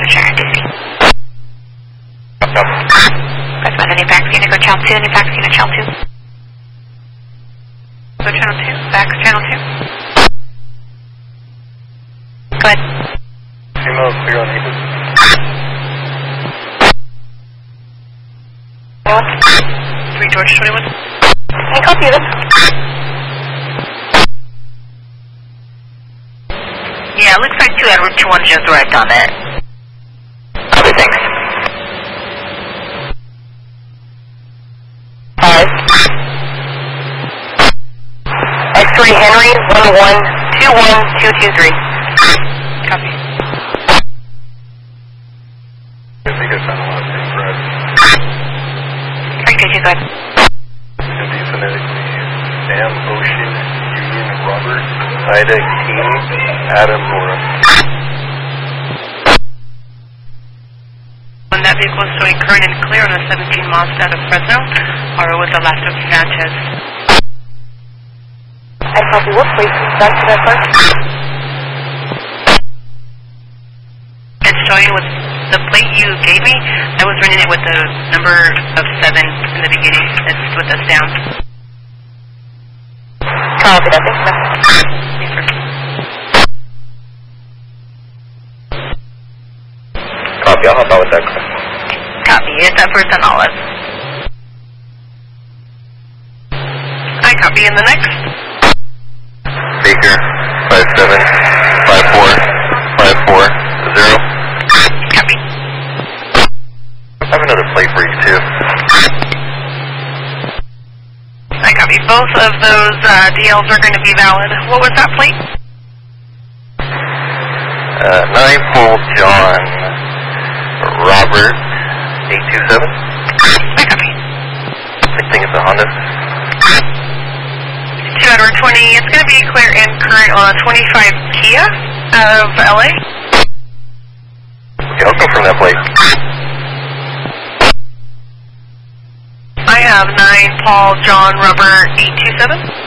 Sharon DC. Press 1, any back unit, go channel 2, any back unit, channel 2. Go channel 2, back channel 2. Go ahead. Female clear on Aegis. 3 George 21. Can I copy them? Yeah, it looks like 2 Edward 21 just arrived on it. Okay, thanks. 5. X-ray Henry 1121223. Copy. I think it's on the last name, Brad. Okay, go ahead. It's going to be phonetically Sam, Ocean, Union, Robert, Ida, King, Adam, Laura. When that vehicle is showing current and clear on a 17 Mazda out of Fresno, or with the last of Sanchez. And copy, what place is that to that part? It's showing with the plate you gave me. I was running it with the number of 7 in the beginning. It's with us down. Copy that, thanks, sir. Yes, sir. Copy, I'll hop out with that. Copy. It's that first on Olive. I copy in the next. Baker, 57545440. Copy. I have another plate for you too. I copy. Both of those DLs are going to be valid. What was that plate? 9 Paul John Robert 827. I copy. I think it's a Honda. 2 Edward 20. It's going to be clear and current on a 25 Kia of LA. Okay, I'll confirm that plate. I have 9 Paul John Robert 827.